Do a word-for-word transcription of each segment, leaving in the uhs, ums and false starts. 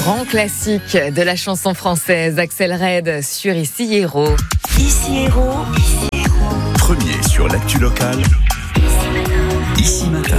Grand classique de la chanson française, Axel Red sur Ici Héros. Ici Héros. Premier sur l'actu locale. Ici Matin.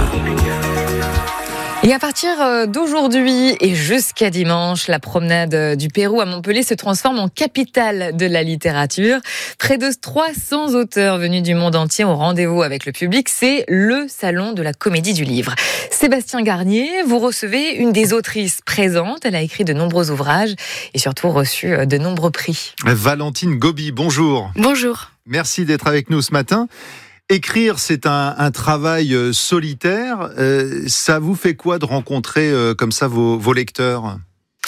Et à partir d'aujourd'hui et jusqu'à dimanche, la promenade du Pérou à Montpellier se transforme en capitale de la littérature. Près de trois cents auteurs venus du monde entier ont rendez-vous avec le public. C'est le salon de la comédie du livre. Sébastien Garnier, vous recevez une des autrices présentes. Elle a écrit de nombreux ouvrages et surtout reçu de nombreux prix. Valentine Gobi, bonjour. Bonjour. Merci d'être avec nous ce matin. Écrire, c'est un, un travail solitaire. Euh, ça vous fait quoi de rencontrer euh, comme ça vos, vos lecteurs ?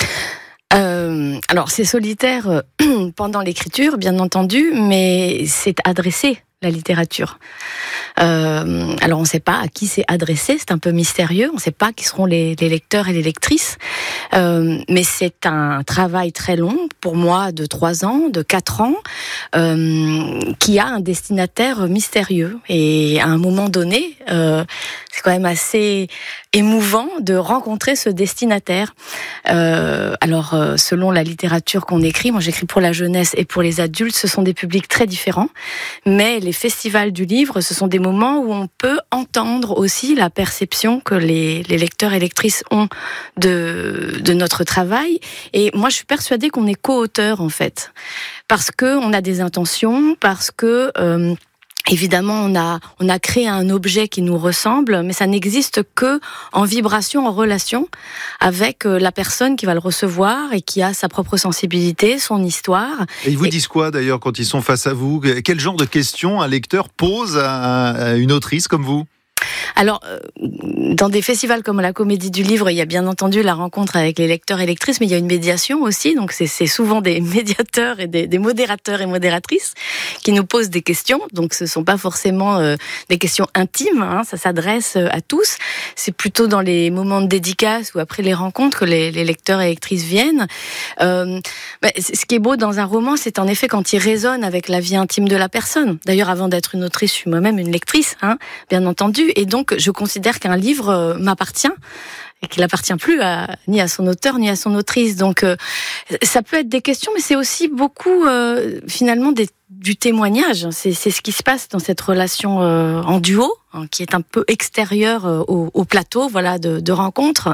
euh, Alors, c'est solitaire euh, pendant l'écriture, bien entendu, mais c'est adressé, la littérature. Euh, alors, on ne sait pas à qui c'est adressé, c'est un peu mystérieux. On ne sait pas qui seront les, les lecteurs et les lectrices. Euh, mais c'est un travail très long, pour moi, de trois ans, de quatre ans, euh, qui a un destinataire mystérieux. Et à un moment donné, euh, c'est quand même assez émouvant de rencontrer ce destinataire. Euh, alors, euh, selon la littérature qu'on écrit, moi j'écris pour la jeunesse et pour les adultes, ce sont des publics très différents. Mais les festivals du livre, ce sont des moments où on peut entendre aussi la perception que les, les lecteurs et lectrices ont de, de notre travail. Et moi, je suis persuadée qu'on est co-auteur, en fait. Parce que on a des intentions, parce que... Euh, Évidemment, on a on a créé un objet qui nous ressemble, mais ça n'existe que en vibration, en relation avec la personne qui va le recevoir et qui a sa propre sensibilité, son histoire. Et ils vous et... disent quoi d'ailleurs quand ils sont face à vous ? Quel genre de questions un lecteur pose à une autrice comme vous ? Alors, dans des festivals comme la Comédie du Livre, il y a bien entendu la rencontre avec les lecteurs et lectrices, mais il y a une médiation aussi. Donc, c'est, c'est souvent des médiateurs et des, des modérateurs et modératrices qui nous posent des questions. Donc, ce ne sont pas forcément euh, des questions intimes, hein, ça s'adresse à tous. C'est plutôt dans les moments de dédicace ou après les rencontres que les, les lecteurs et lectrices viennent. Euh, bah, ce qui est beau dans un roman, c'est en effet quand il résonne avec la vie intime de la personne. D'ailleurs, avant d'être une autrice, je suis moi-même une lectrice, hein, bien entendu. Et donc, je considère qu'un livre m'appartient et qu'il n'appartient plus à, ni à son auteur ni à son autrice. Donc, euh, ça peut être des questions, mais c'est aussi beaucoup, euh, finalement, des, du témoignage. C'est, c'est ce qui se passe dans cette relation euh, en duo, hein, qui est un peu extérieure euh, au, au plateau, voilà, de, de rencontres.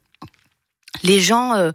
Les gens... Euh,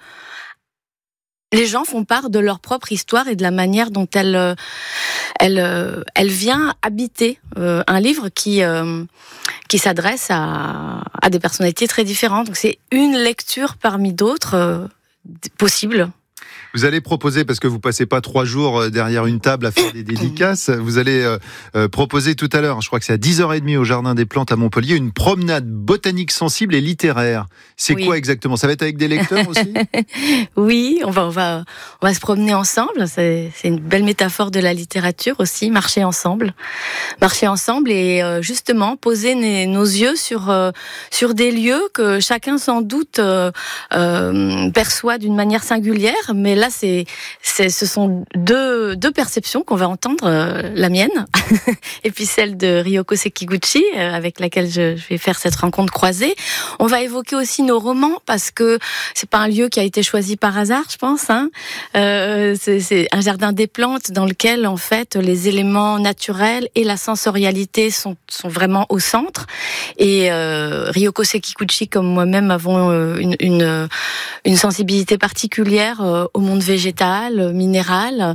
Les gens font part de leur propre histoire et de la manière dont elle, elle, elle vient habiter euh, un livre qui, euh, qui s'adresse à, à des personnalités très différentes. Donc c'est une lecture parmi d'autres euh, possible. Vous allez proposer, parce que vous passez pas trois jours derrière une table à faire des dédicaces, vous allez euh, euh, proposer tout à l'heure, je crois que c'est à dix heures trente au Jardin des Plantes à Montpellier, une promenade botanique sensible et littéraire. C'est oui. Quoi exactement ? Ça va être avec des lecteurs aussi ? Oui, on va, on va, on va se promener ensemble. C'est, c'est une belle métaphore de la littérature aussi, marcher ensemble. Marcher ensemble et euh, justement poser les, nos yeux sur, euh, sur des lieux que chacun sans doute euh, euh, perçoit d'une manière singulière, mais là, c'est, c'est, ce sont deux, deux perceptions qu'on va entendre, euh, la mienne et puis celle de Ryoko Sekiguchi, euh, avec laquelle je, je vais faire cette rencontre croisée. On va évoquer aussi nos romans parce que c'est pas un lieu qui a été choisi par hasard, je pense. Hein. Euh, c'est, c'est un jardin des plantes dans lequel, en fait, les éléments naturels et la sensorialité sont, sont vraiment au centre. Et euh, Ryoko Sekiguchi, comme moi-même, avons une, une, une sensibilité particulière euh, au monde végétal, minéral,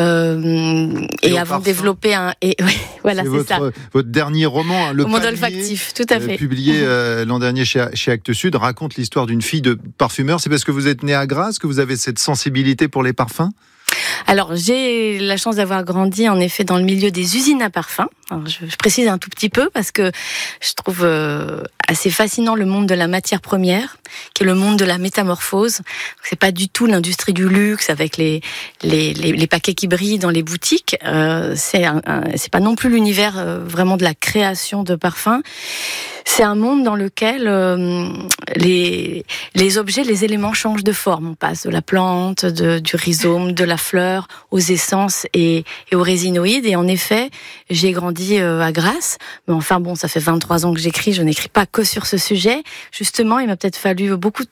euh, et, et avons développé un... Et, ouais, voilà, c'est, c'est votre, ça. Votre dernier roman, Le Au monde Panier, olfactif, tout à fait. Euh, publié euh, l'an dernier chez, chez Actes Sud, raconte l'histoire d'une fille de parfumeur. C'est parce que vous êtes né à Grasse que vous avez cette sensibilité pour les parfums ? Alors, j'ai la chance d'avoir grandi, en effet, dans le milieu des usines à parfums. Alors, je, je précise un tout petit peu parce que je trouve euh, assez fascinant le monde de la matière première, qui est le monde de la métamorphose. C'est pas du tout l'industrie du luxe avec les les les, les paquets qui brillent dans les boutiques. Euh, c'est un, un, c'est pas non plus l'univers euh, vraiment de la création de parfums. C'est un monde dans lequel euh, les les objets, les éléments changent de forme. On passe de la plante, de, du rhizome, de la fleur, aux essences et, et aux résinoïdes. Et en effet, j'ai grandi euh, à Grasse. Mais enfin bon, ça fait vingt-trois ans que j'écris. Je n'écris pas que sur ce sujet. Justement, il m'a peut-être fallu beaucoup de temps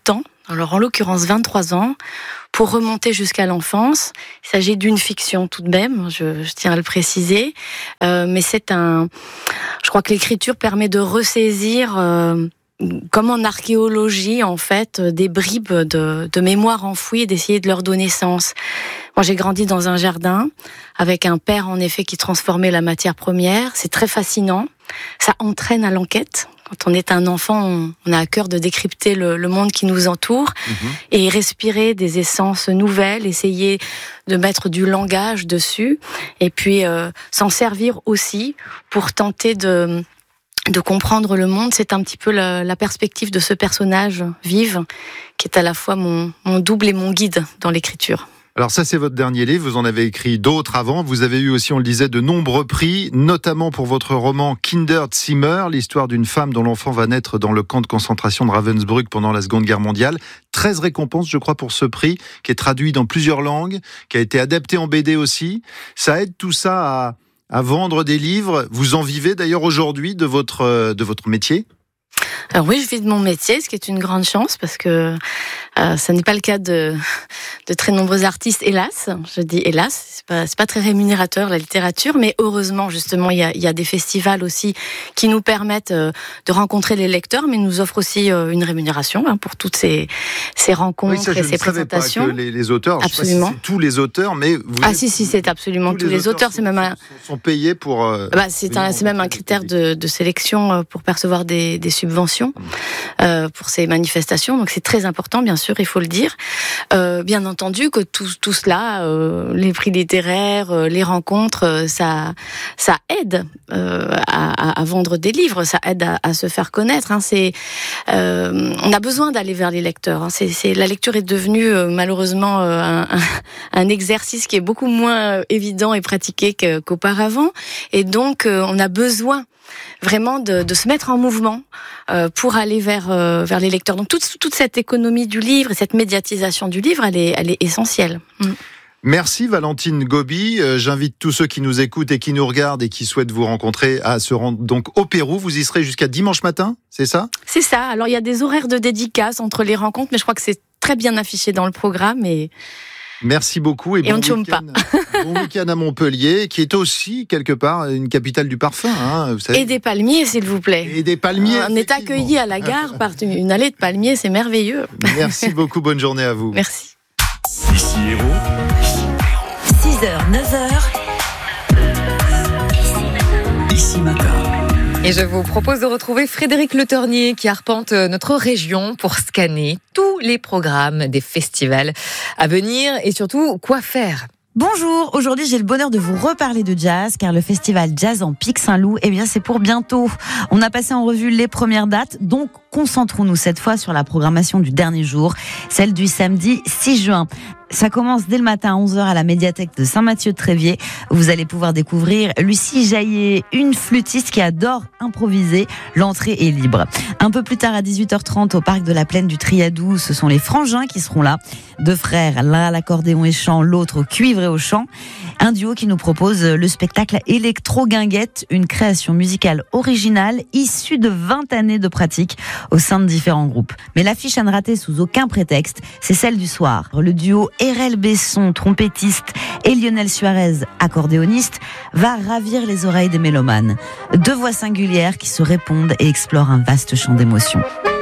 Alors en l'occurrence vingt-trois ans, pour remonter jusqu'à l'enfance. Il s'agit d'une fiction tout de même, je, je tiens à le préciser, euh, mais c'est un... Je crois que l'écriture permet de ressaisir, euh, comme en archéologie en fait, des bribes de, de mémoire enfouies et d'essayer de leur donner sens. Moi j'ai grandi dans un jardin avec un père en effet qui transformait la matière première, c'est très fascinant, ça entraîne à l'enquête. Quand on est un enfant, on, on a à cœur de décrypter le, le monde qui nous entoure mmh. et respirer des essences nouvelles, essayer de mettre du langage dessus et puis euh, s'en servir aussi pour tenter de, de comprendre le monde. C'est un petit peu la, la perspective de ce personnage vive qui est à la fois mon, mon double et mon guide dans l'écriture. Alors ça, c'est votre dernier livre, vous en avez écrit d'autres avant. Vous avez eu aussi, on le disait, de nombreux prix, notamment pour votre roman Kinderzimmer, l'histoire d'une femme dont l'enfant va naître dans le camp de concentration de Ravensbrück pendant la Seconde Guerre mondiale. treize récompenses, je crois, pour ce prix, qui est traduit dans plusieurs langues, qui a été adapté en B D aussi. Ça aide tout ça à, à vendre des livres. Vous en vivez d'ailleurs aujourd'hui de votre, de votre métier ? Alors oui, je vis de mon métier, ce qui est une grande chance parce que euh, ça n'est pas le cas de, de très nombreux artistes, hélas. Je dis hélas, c'est pas, c'est pas très rémunérateur la littérature, mais heureusement justement il y a, il y a des festivals aussi qui nous permettent euh, de rencontrer les lecteurs, mais nous offrent aussi euh, une rémunération hein, pour toutes ces, ces rencontres oui, ça, et ces présentations. Pas que les, les auteurs, absolument. Je sais pas si c'est tous les auteurs, mais vous ah si si c'est absolument tous, tous les, les auteurs. Sont, c'est même un... sont, sont payés pour. Euh, bah, c'est, un, c'est même un critère de, de sélection pour percevoir des, des subventions. Euh, pour ces manifestations, donc c'est très important, bien sûr, il faut le dire. Euh, bien entendu que tout, tout cela, euh, les prix littéraires, euh, les rencontres, euh, ça, ça aide euh, à, à vendre des livres, ça aide à, à se faire connaître. Hein. C'est, euh, on a besoin d'aller vers les lecteurs. Hein. C'est, c'est, la lecture est devenue euh, malheureusement euh, un, un exercice qui est beaucoup moins évident et pratiqué qu'auparavant, et donc euh, on a besoin vraiment de, de se mettre en mouvement euh, pour aller vers euh, vers les lecteurs. Donc toute toute cette économie du livre et cette médiatisation du livre, elle est elle est essentielle. Mm. Merci Valentine Gobi. Euh, j'invite tous ceux qui nous écoutent et qui nous regardent et qui souhaitent vous rencontrer à se rendre donc au Pérou. Vous y serez jusqu'à dimanche matin, c'est ça ? C'est ça. Alors il y a des horaires de dédicace entre les rencontres, mais je crois que c'est très bien affiché dans le programme et merci beaucoup et, et bon on ne chôme pas. Bon week-end à Montpellier, qui est aussi quelque part une capitale du parfum. Hein, vous savez. Et des palmiers, s'il vous plaît. Et des palmiers. On est accueillis à la gare par une allée de palmiers, c'est merveilleux. Merci beaucoup, bonne journée à vous. Merci. Ici Héros. six heures, neuf heures. Ici Matin. Et je vous propose de retrouver Frédéric Le Tornier qui arpente notre région pour scanner tous les programmes des festivals à venir et surtout quoi faire. Bonjour, aujourd'hui j'ai le bonheur de vous reparler de jazz car le festival Jazz en Pic Saint-Loup, eh bien c'est pour bientôt. On a passé en revue les premières dates, donc concentrons-nous cette fois sur la programmation du dernier jour, celle du samedi six juin. Ça commence dès le matin à onze heures à la médiathèque de Saint-Mathieu-de-Tréviers. Vous allez pouvoir découvrir Lucie Jaillet, une flûtiste qui adore improviser. L'entrée est libre. Un peu plus tard à dix-huit heures trente au parc de la Plaine du Triadou, ce sont les Frangins qui seront là. Deux frères, l'un à l'accordéon et chant, l'autre au cuivre et au chant. Un duo qui nous propose le spectacle Électro-Guinguette, une création musicale originale issue de vingt années de pratique au sein de différents groupes. Mais l'affiche à ne rater sous aucun prétexte, c'est celle du soir. Le duo Erel Besson, trompettiste, et Lionel Suarez, accordéoniste, va ravir les oreilles des mélomanes. Deux voix singulières qui se répondent et explorent un vaste champ d'émotions.